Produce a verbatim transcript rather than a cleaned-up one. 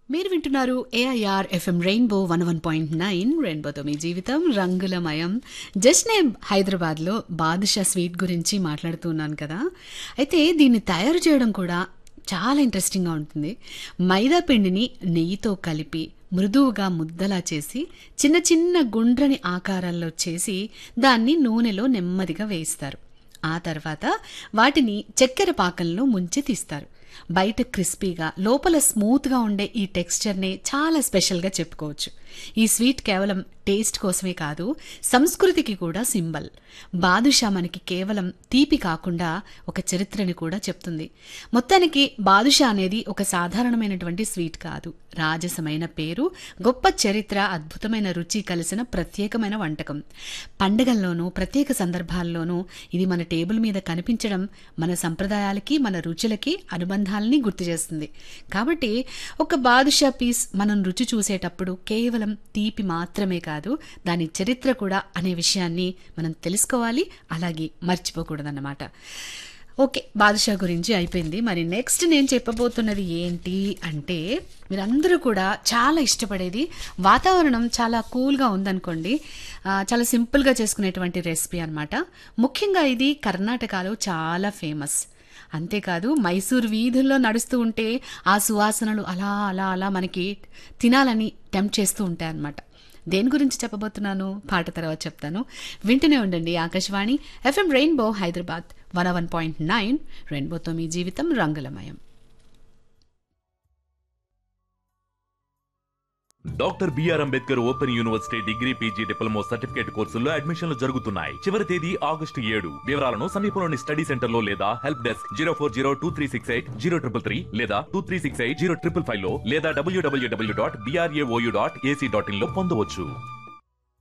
మీరు వింటున్నారు AIR FM rainbow one one point nine రెయిన్బోతో మీ జీవితం రంగులమయం. జస్ట్ నేను హైదరాబాద్లో బాదుషా స్వీట్ గురించి మాట్లాడుతున్నాను కదా. అయితే దీన్ని తయారు చేయడం కూడా చాలా ఇంట్రెస్టింగ్గా ఉంటుంది. మైదా పిండిని నెయ్యితో కలిపి మృదువుగా ముద్దలా చేసి చిన్న చిన్న గుండ్రని ఆకారాల్లో చేసి దాన్ని నూనెలో నెమ్మదిగా వేయిస్తారు. ఆ తర్వాత వాటిని చక్కెర పాకంలో ముంచి తీస్తారు. బయట క్రిస్పీగా లోపల స్మూత్గా ఉండే ఈ టెక్స్చర్ని చాలా స్పెషల్గా చెప్పుకోవచ్చు. ఈ స్వీట్ కేవలం టేస్ట్ కోసమే కాదు, సంస్కృతికి కూడా సింబల్. బాదుషా మనకి కేవలం తీపి కాకుండా ఒక చరిత్రని కూడా చెప్తుంది. మొత్తానికి బాదుషా అనేది ఒక సాధారణమైనటువంటి స్వీట్ కాదు, రాజసమైన పేరు, గొప్ప చరిత్ర, అద్భుతమైన రుచి కలిసిన ప్రత్యేకమైన వంటకం. పండగల్లోనూ ప్రత్యేక సందర్భాల్లోనూ ఇది మన టేబుల్ మీద కనిపించడం మన సంప్రదాయాలకి, మన రుచులకి అనుబంధాలని గుర్తు చేస్తుంది. కాబట్టి ఒక బాదుషా పీస్ మనం రుచి చూసేటప్పుడు కేవలం తీపి మాత్రమే కాదు, దాని చరిత్ర కూడా అనే విషయాన్ని మనం తెలుసుకోవాలి, అలాగే మర్చిపోకూడదన్నమాట. ఓకే, బాదుషా గురించి అయిపోయింది. మరి నెక్స్ట్ నేను చెప్పబోతున్నది ఏంటి అంటే, మీరందరూ కూడా చాలా ఇష్టపడేది, వాతావరణం చాలా కూల్గా ఉందనుకోండి, చాలా సింపుల్గా చేసుకునేటువంటి రెసిపీ అనమాట. ముఖ్యంగా ఇది కర్ణాటకలో చాలా ఫేమస్. అంతేకాదు, మైసూర్ వీధుల్లో నడుస్తూ ఉంటే ఆ సువాసనలు అలా అలా అలా మనకి తినాలని టెంప్ట్ చేస్తూ ఉంటాయి అన్నమాట. దేని గురించి చెప్పబోతున్నాను పాట తర్వాత చెప్తాను. వింటూనే ఉండండి Akashvani FM rainbow Hyderabad one one point nine రెయిన్బోతో మీ జీవితం రంగులమయం. Doctor BR Ambedkar open university degree PG diploma certificate కోర్సుల్లో అడ్మిషన్లు జరుగుతున్నాయి. చివరి తేదీ ఆగస్టు ఏడు. వివరాలను సమీపంలోని స్టడీ సెంటర్ లో లేదా help desk zero four zero two three six eight zero triple three లేదా two three six eight zero triple five లో లేదా డబ్ల్యూడబ్ల్యూడబ్ల్యూ dot BRAOU dot AC dot in లో పొందవచ్చు.